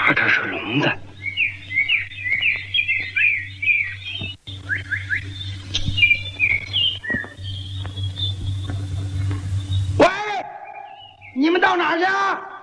哪这是聋的？喂，你们到哪儿去啊？